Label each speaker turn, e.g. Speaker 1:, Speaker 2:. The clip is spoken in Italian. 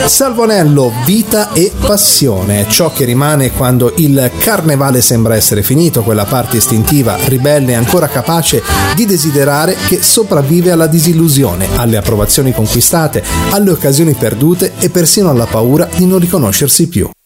Speaker 1: Salvonello, vita e passione, ciò che rimane quando il carnevale sembra essere finito, quella parte istintiva, ribelle e ancora capace di desiderare che sopravvive alla disillusione, alle approvazioni conquistate, alle occasioni perdute e persino alla paura di non riconoscersi più.